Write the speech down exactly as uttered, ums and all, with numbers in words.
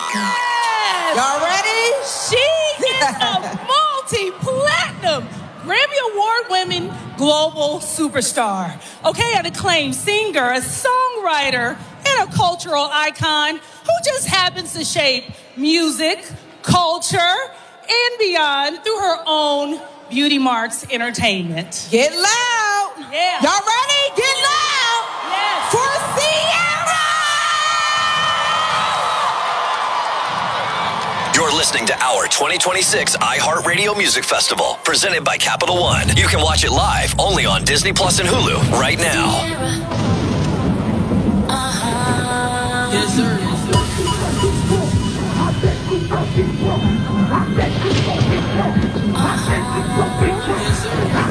Yes! Y'all ready? She is a multi-platinum, Grammy Award-winning global superstar. Okay, an acclaimed singer, a songwriter, and a cultural icon who just happens to shape music, culture, and beyond through her own Beauty Marks Entertainment. Get loud. Yeah. Y'all ready? Get loud. Yes. For Ciara. You're listening to our twenty twenty-six iHeartRadio Music Festival, presented by Capital One. You can watch it live only on Disney Plus and Hulu right now. Uh-huh. Yes, sir. Yes, sir.